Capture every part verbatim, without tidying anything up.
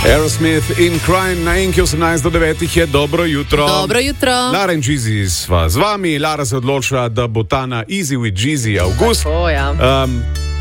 Aerosmith in Crying na enki osemnajst do devetih je dobro jutro. Dobro jutro. Lara in Jeezy sva z vami. Lara se odločila, da bo ta na Easy with Jeezy avgust. Tako, ja. Um,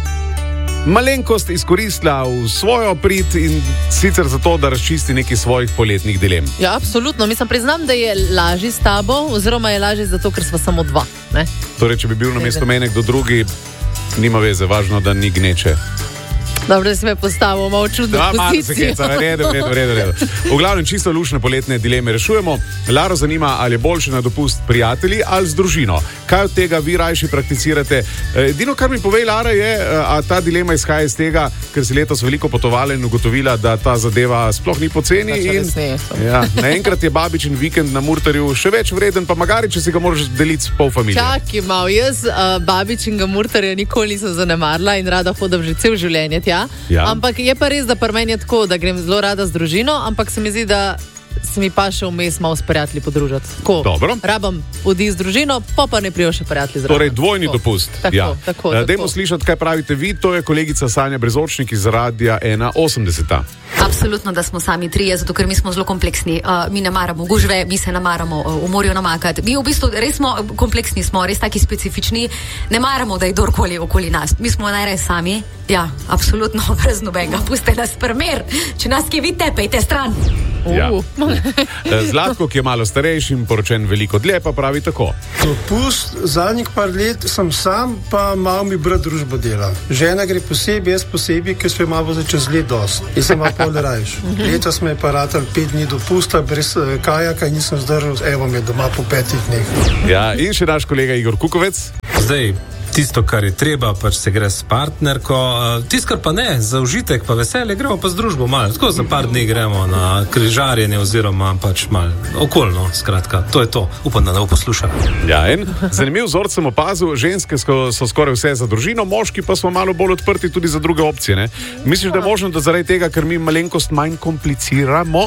malenkost izkoristila v svojo prid in sicer zato, da razčisti nekaj svojih poletnih dilem. Ja, absolutno. Mislim, priznam, da je lažje s tabo, oziroma je lažje zato, ker sva samo dva. Ne? Torej, če bi bil na mesto mene kdo drugi, nima veze, važno, da ni gneče. Dobro, da si me postavil malo čudno Da, malo se pozicijo. keca, redo, redo, redo, redo. V glavnem, čisto lušne poletne dileme rešujemo. Laro zanima, ali je boljše na dopust prijatelji ali z družino. Kaj od tega vi rajši prakticirate? Edino, kar mi pove Lara, je, a ta dilema izhaja iz tega, ker si letos veliko potovala in ugotovila, da ta zadeva sploh ni poceni. In, ja, naenkrat je babičin vikend na Murterju še več vreden, pa magari, če si ga moraš deliti s pol familije. Čakaj malo, jaz uh, babičinga Murterja nikoli nisem zanemarila in rada hodim že cel življenje tja. Ja. Ampak je pa res, da pri meni je tako, da grem zelo rada z družino, ampak se mi zdi, da se mi pa še vmes malo s prijatelji podružati. Tako, Dobro. Rabam odi z družino, pa pa ne prijo še prijatelji zraven. Torej, dvojni tako. dopust. Tako, ja. tako, Uh, tako. Dajmo slišati, kaj pravite vi. To je kolegica Sanja Brezočnik iz Radia ena osemdeset. Absolutno, da smo sami trije, zato ker mi smo zelo kompleksni. Uh, mi ne maramo gužve, mi se ne maramo uh, v morju namakati. Mi v bistvu res smo kompleksni, smo res taki specifični. Ne maramo, da je kdorkoli okoli nas. Mi smo najraje sami. Ja, absolutno, brez nobenega. Puste nas primer. Če nas kje vidite, pejte stran. Ja. Uh. Zlatko, ki je malo starejši in poročen veliko dlje, pa pravi tako. Dopust, zadnjih par let sem sam, pa malo mi brat družbo dela. Žena gre posebej, jaz posebej, ker smo malo za čez let dost. Jaz sem malo pol rajš. Letos me je pa ratal pet dni dopusta, brez uh, kajaka in nisem zdržal, evo me doma po petih dneh. Ja, in še naš kolega Igor Kukovec. Zdaj, tisto, kar je treba, pač se gre s partnerko, uh, tisto, kar pa ne, za užitek, pa veselje, gremo pa z družbo malo. Tako za par dni gremo na križarjenje oziroma pač malo okolno, skratka, to je to. Upam, da ne bo poslušala. Ja, en zanimiv vzorc sem opazil, ženske so, so skoraj vse za družino, moški pa smo malo bolj odprti tudi za druge opcije. Ne? Misliš, da je možno, da zaradi tega, ker mi malenkost manj kompliciramo?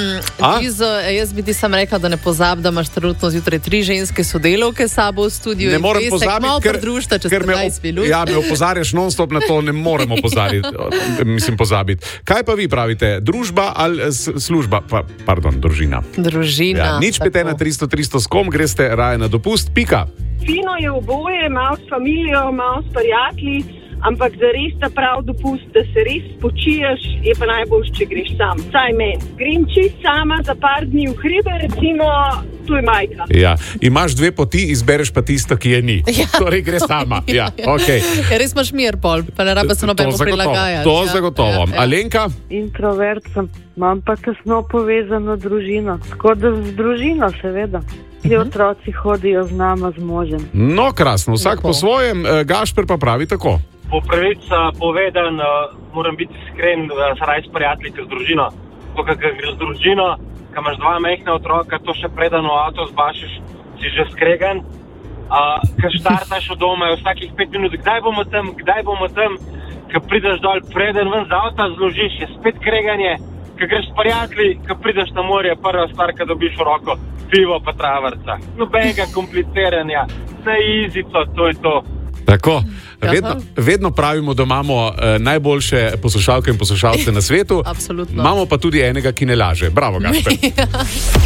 Iz, jaz bi ti sam rekla, da ne pozab, da imaš trenutno zjutraj tri ženske sodelavke s sabo v studiu. Ne morem pozabiti, ker, ker me, ja, me opozarjaš non-stop na to, ne moremo pozabiti. Mislim, pozabiti. Kaj pa vi pravite? Družba ali služba? Pa, pardon, družina. Družina. Ja, nič pet ena tristo tristo, s kom greste raje na dopust? Pika. Fino je oboje, malo s familijo, malo s prijatelji, ampak za res ta prav dopust, da se res spočiješ, je pa najboljš, če greš sam. Saj meni. Grem čist sama za par dni v hribe, recimo, tu je majka. Ja, imaš dve poti, izbereš pa tisto, ki je ni. Ja. Torej gre sama. Ja, okay. Ja, res imaš mir, pol, pa ne rabe se nobeno prilagajati. To ja. zagotovo. Ja, ja. Alenka? Introvert sem, imam pa tesno povezano družino. Tako da z družino, seveda. Ti uh-huh. otroci hodijo z nama, z možem. No, krasno, vsak Lepo. po svojem. Gašper pa pravi tako. Po pravici povedan, moram biti iskren, da se raj s prijatelji, kot z družino. Ko greš z družino, ko imaš dva majhna otroka, to še preden v avto zbašiš, si že skregan. Uh, ko štartaš od doma, je vsakih pet minut, kdaj bomo tam, kdaj bomo tam, ko prideš dol, preden ven z avta zložiš, je spet kreganje. Ko greš s prijatelji, ko prideš na morje, prva stvar, ko dobiš v roko, pivo pa travrca. Nobenega kompliciranja, vse izico, to je to. Tako, vedno, vedno pravimo, da imamo eh, najboljše poslušalke in poslušalce na svetu. Absolutno. Imamo pa tudi enega, ki ne laže. Bravo, Gašper.